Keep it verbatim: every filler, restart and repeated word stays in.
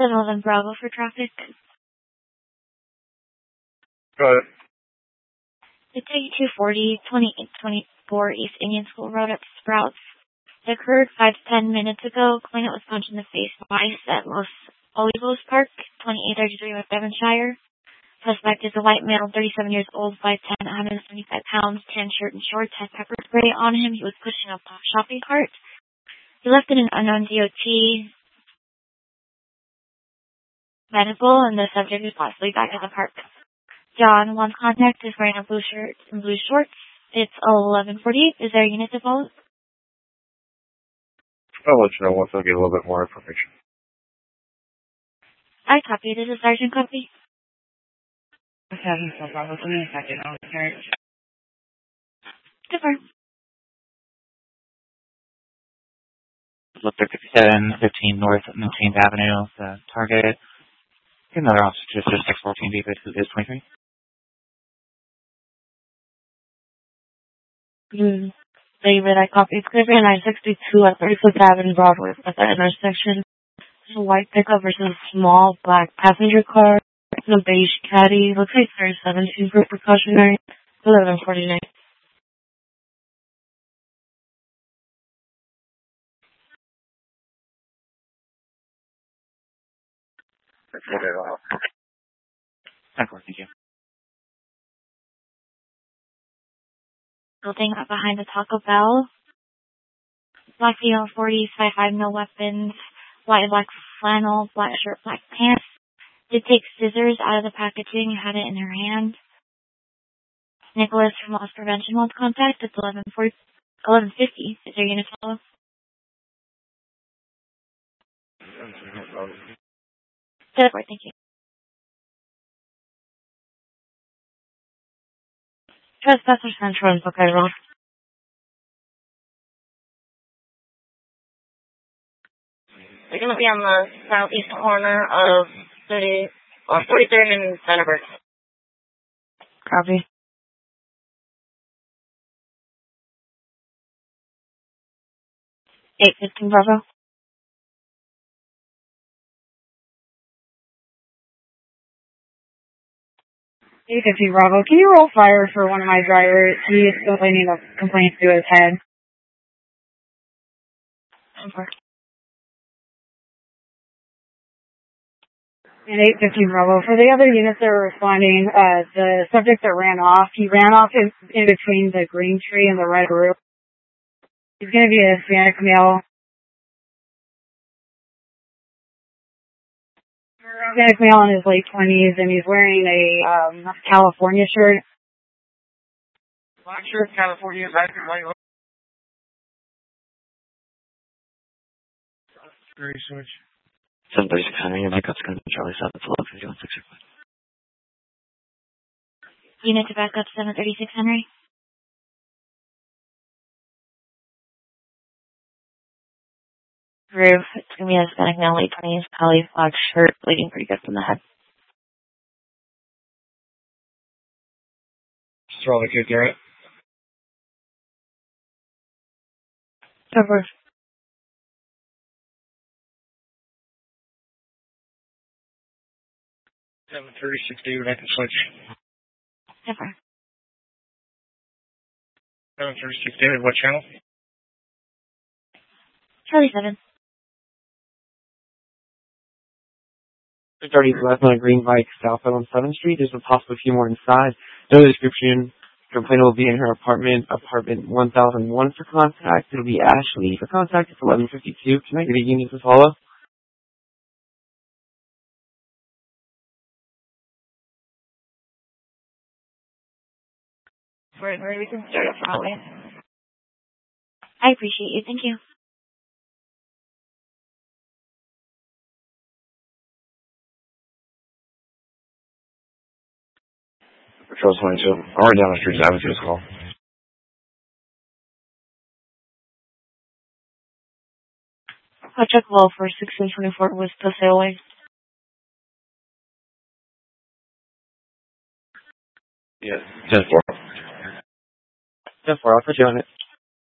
seven eleven Bravo for traffic. Go ahead. It's eighty-two forty, twenty-eight twenty-four East Indian School Road at Sprouts. It occurred five to ten minutes ago. Claimant was punched in the face twice at Los Olivos Park, twenty-eight thirty-three West Devonshire. Suspect is a white male, thirty-seven years old, five ten, one hundred seventy-five pounds, tan shirt and shorts, had pepper spray on him. He was pushing a shopping cart. He left in an unknown D O T vehicle, and the subject is possibly back at the park. John, one contact, is wearing a blue shirt and blue shorts. It's eleven forty-eight. Is there a unit to follow? I'll let you know once I get a little bit more information. I copied. Is a sergeant copy? Sergeant, so Bravo, give me a second. I'll start. Confirm. Look for fifty-seven fifteen North Milton Avenue, the target. Get another officer to assist six fourteen David, who is twenty-three. Mm. David, I copied. Clear nine sixty-two at thirty-fifth Avenue, Broadway, at the intersection. There's a white pickup versus a small black passenger car. And a beige caddy. Looks like there's seventeen for precautionary. eleven forty-nine. Excellent, thank you. Building up behind the Taco Bell. Black female, forty, five five, no weapons. White and black flannel, black shirt, black pants. Did take scissors out of the packaging, had it in her hand. Nicholas from Loss Prevention wants contact. It's eleven forty, eleven fifty. Is there a unit to follow? Teleport, thank you. Trespasser Central and Buckeye Road. We're going to be on the southeast corner of thirty, or forty-third and Thunderbird. Copy. eight fifteen Bravo. eight fifty Bravo. Can you roll fire for one of my drivers? He is complaining of complaints to his head. Over. And eight fifteen Bravo. For the other units that are responding, uh, the subject that ran off, he ran off in, in between the green tree and the red roof. He's going to be a Hispanic male. Hispanic male in his late twenties, and he's wearing a um, California shirt. Black shirt, California, accent, white. Very switch. seven thirty-six Henry, and backup's going to be Charlie seven, it's eleven fifty-one, six six five. Unit to backup, seven thirty-six Henry. Roof. It's going to be a Hispanic male, late twenties, collie black shirt, bleeding pretty good from the head. Just throw the kid, Garrett. Over. seven thirty-six David, I can switch. Over. seven thirty-six David, what channel? Charlie seven. thirty left on a green bike south on seventh Street. There's a possible few more inside. No description. Complainant will be in her apartment, apartment one thousand one for contact. It'll be Ashley. For contact, it's eleven fifty-two. Can I get a unit to follow? Where, where we can start off that way. I appreciate you. Thank you. Patrol twenty-two. Already down the street, I was just call. I'll check well for sixteen twenty-four with Paseo Way. Yes, ten four. ten four, I'll put you on it.